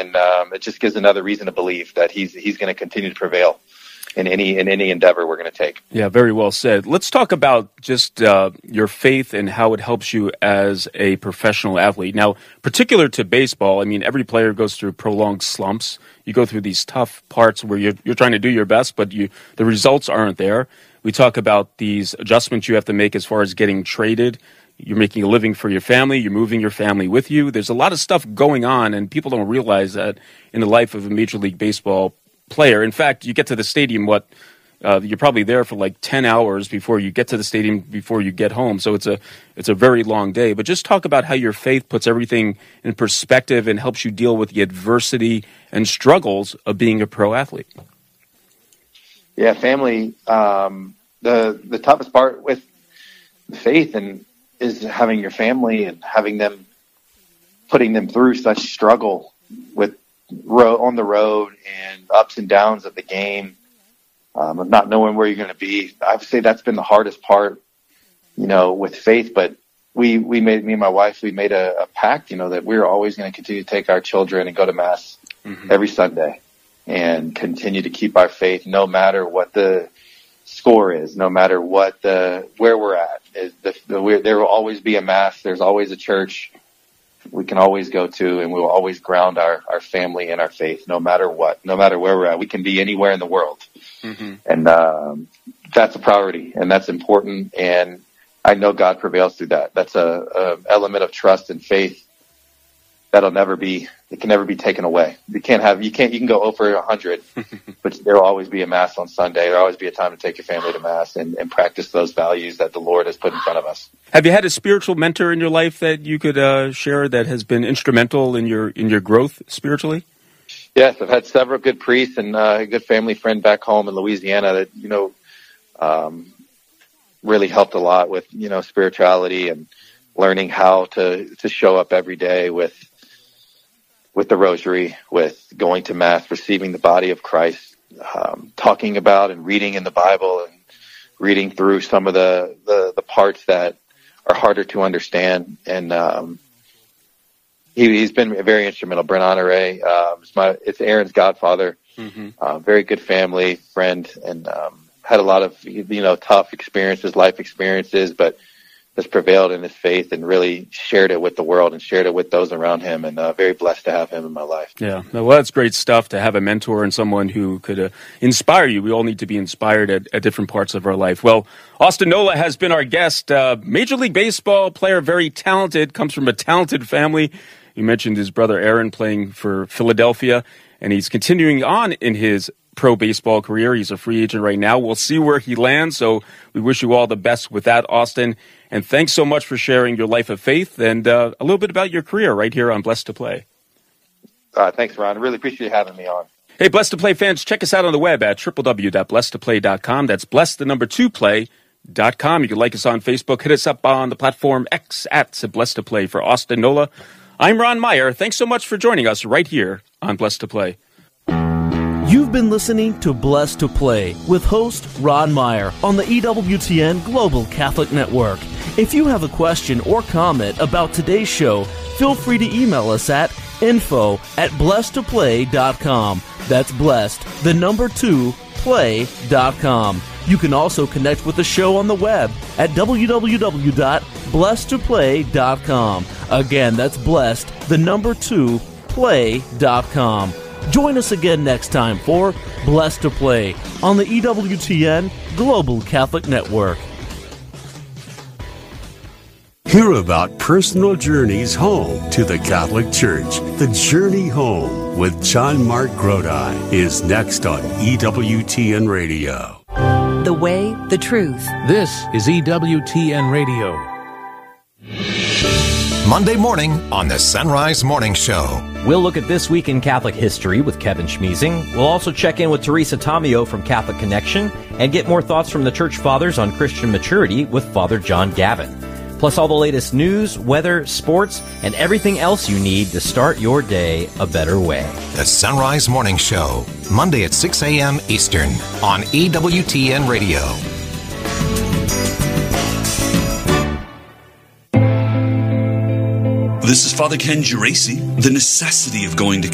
and it just gives another reason to believe that he's going to continue to prevail in any endeavor we're going to take. Yeah, very well said. Let's talk about just your faith and how it helps you as a professional athlete. Now, particular to baseball, I mean, every player goes through prolonged slumps. You go through these tough parts where you're trying to do your best, but the results aren't there. We talk about these adjustments you have to make as far as getting traded. You're making a living for your family. You're moving your family with you. There's a lot of stuff going on, and people don't realize that in the life of a Major League Baseball player. In fact, you get to the stadium, you're probably there for like 10 hours before you get to the stadium, before you get home. So it's a very long day. But just talk about how your faith puts everything in perspective and helps you deal with the adversity and struggles of being a pro athlete. Yeah, family. The toughest part with faith is having your family and putting them through such struggle with on the road and ups and downs of the game, of not knowing where you're going to be. I would say that's been the hardest part, with faith. But me and my wife, we made a pact, that we're always going to continue to take our children and go to mass every Sunday and continue to keep our faith, no matter what the score is, no matter where we're at. There will always be a mass. There's always a church we can always go to, and we will always ground our family in our faith, no matter what, no matter where we're at. We can be anywhere in the world. And that's a priority, and that's important. And I know God prevails through that. That's a element of trust and faith it can never be taken away. You can go over 100, but there will always be a mass on Sunday. There will always be a time to take your family to mass and practice those values that the Lord has put in front of us. Have you had a spiritual mentor in your life that you could share that has been instrumental in your growth spiritually? Yes, I've had several good priests and a good family friend back home in Louisiana that, really helped a lot with, spirituality and learning how to show up every day with the rosary, with going to mass, receiving the body of Christ, talking about and reading in the Bible and reading through some of the parts that are harder to understand. And he's been very instrumental. Brent Honore, it's Aaron's godfather, very good family friend, and had a lot of tough experiences, life experiences, but has prevailed in his faith and really shared it with the world and shared it with those around him, and very blessed to have him in my life. Yeah, well, that's great stuff to have a mentor and someone who could inspire you. We all need to be inspired at different parts of our life. Well, Austin Nola has been our guest. Major League Baseball player, very talented, comes from a talented family. You mentioned his brother Aaron playing for Philadelphia, and he's continuing on in his pro baseball career. He's a free agent right now. We'll see where he lands, so we wish you all the best with that, Austin. And thanks so much for sharing your life of faith and a little bit about your career right here on Blessed to Play. Thanks, Ron. I really appreciate having me on. Hey, Blessed to Play fans, check us out on the web at www.blessedtoplay.com. That's blessed2play.com. You can like us on Facebook. Hit us up on the platform X at Blessed to Play. For Austin Nola, I'm Ron Meyer. Thanks so much for joining us right here on Blessed to Play. You've been listening to Blessed to Play with host Ron Meyer on the EWTN Global Catholic Network. If you have a question or comment about today's show, feel free to email us at info@blessedtoplay.com. That's blessed, 2play.com. You can also connect with the show on the web at www.blessedtoplay.com. Again, that's blessed, 2play.com. Join us again next time for Blessed to Play on the EWTN Global Catholic Network. Hear about personal journeys home to the Catholic Church. The Journey Home with John Mark Grodi is next on EWTN Radio. The way, the truth. This is EWTN Radio. Monday morning on the Sunrise Morning Show. We'll look at This Week in Catholic History with Kevin Schmeezing. We'll also check in with Teresa Tomeo from Catholic Connection and get more thoughts from the Church Fathers on Christian maturity with Father John Gavin. Plus all the latest news, weather, sports, and everything else you need to start your day a better way. The Sunrise Morning Show, Monday at 6 a.m. Eastern on EWTN Radio. This is Father Ken Geraci. The necessity of going to